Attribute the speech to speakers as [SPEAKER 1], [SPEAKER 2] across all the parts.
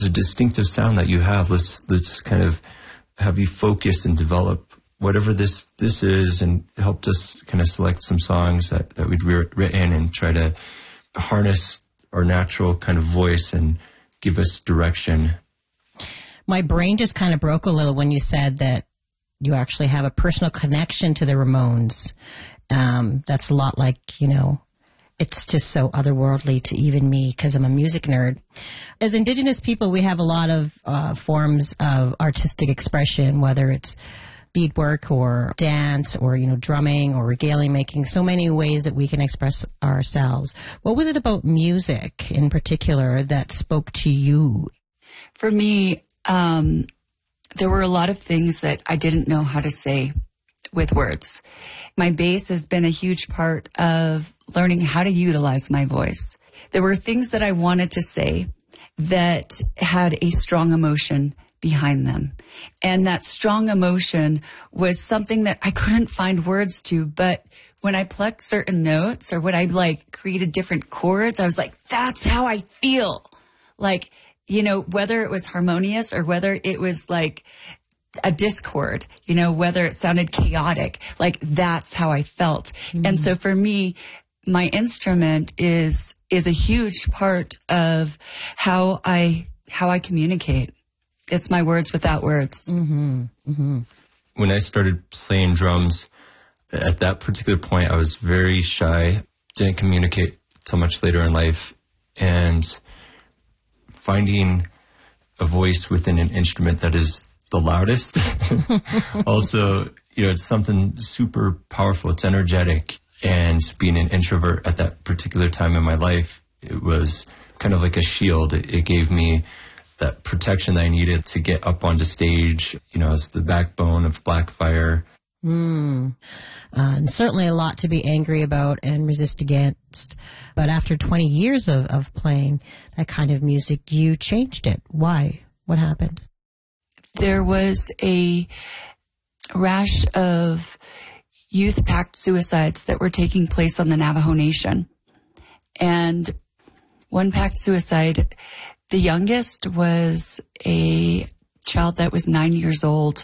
[SPEAKER 1] It's a distinctive sound that you have. Let's kind of have you focus and develop whatever this is, and helped us kind of select some songs that we'd written and try to harness our natural kind of voice and give us direction.
[SPEAKER 2] My brain just kind of broke a little when you said that you actually have a personal connection to the Ramones. That's a lot like, it's just so otherworldly to even me because I'm a music nerd. As Indigenous people, we have a lot of forms of artistic expression, whether it's beadwork or dance or, drumming or regalia making, so many ways that we can express ourselves. What was it about music in particular that spoke to you?
[SPEAKER 3] For me, there were a lot of things that I didn't know how to say with words. My bass has been a huge part of learning how to utilize my voice. There were things that I wanted to say that had a strong emotion behind them. And that strong emotion was something that I couldn't find words to, but when I plucked certain notes or when I created different chords, I was like, that's how I feel. Whether it was harmonious or whether it was like a discord, whether it sounded chaotic, that's how I felt. Mm-hmm. And so for me, my instrument is a huge part of how I communicate. It's my words without words.
[SPEAKER 2] Mm-hmm. Mm-hmm.
[SPEAKER 1] When I started playing drums, at that particular point, I was very shy, didn't communicate till much later in life, and finding a voice within an instrument that is the loudest. Also, it's something super powerful. It's energetic. And being an introvert at that particular time in my life, it was kind of like a shield. It gave me that protection that I needed to get up onto stage, as the backbone of Blackfire.
[SPEAKER 2] And certainly a lot to be angry about and resist against. But after 20 years of playing that kind of music, you changed it. Why? What happened?
[SPEAKER 3] There was a rash of youth pact suicides that were taking place on the Navajo Nation. And one pact suicide, the youngest was a child that was 9 years old.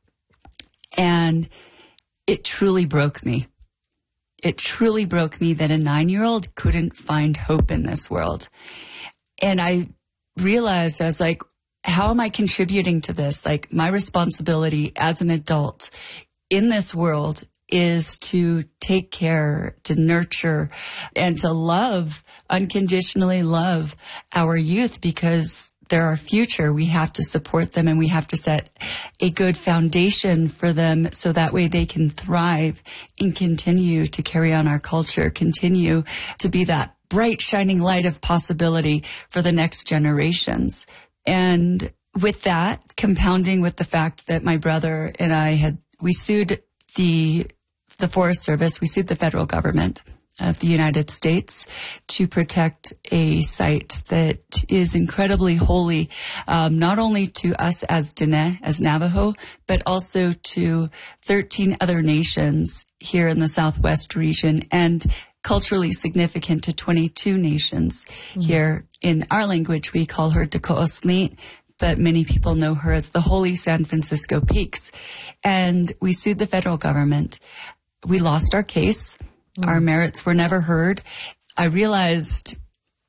[SPEAKER 3] And it truly broke me. It truly broke me that a 9-year-old couldn't find hope in this world. And I realized, I was like, how am I contributing to this? My responsibility as an adult in this world is to take care, to nurture, and to love, unconditionally love our youth, because they're our future. We have to support them, and we have to set a good foundation for them so that way they can thrive and continue to carry on our culture, continue to be that bright, shining light of possibility for the next generations. And with that, compounding with the fact that my brother and I we sued the Forest Service, we sued the federal government of the United States to protect a site that is incredibly holy, not only to us as Dene, as Navajo, but also to 13 other nations here in the Southwest region, and culturally significant to 22 nations here. In our language, we call her Teko'oslit, but many people know her as the Holy San Francisco Peaks. And we sued the federal government. We lost our case. Our merits were never heard. I realized,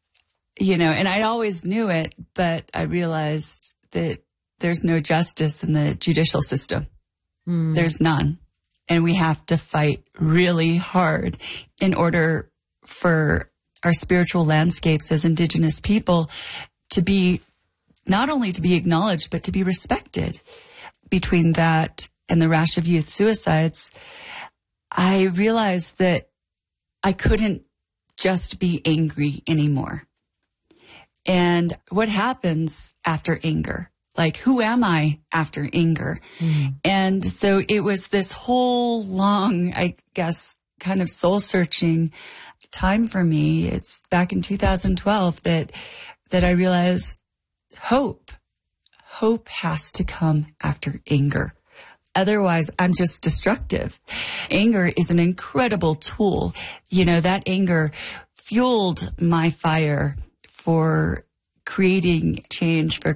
[SPEAKER 3] and I always knew it, but I realized that there's no justice in the judicial system. There's none. And we have to fight really hard in order for our spiritual landscapes as Indigenous people to be, not only to be acknowledged, but to be respected. Between that and the rash of youth suicides, I realized that I couldn't just be angry anymore. And what happens after anger? Who am I after anger? And so it was this whole long, I guess, kind of soul-searching time for me. It's back in 2012 that I realized hope has to come after anger. Otherwise, I'm just destructive. Anger is an incredible tool. That anger fueled my fire for creating change, for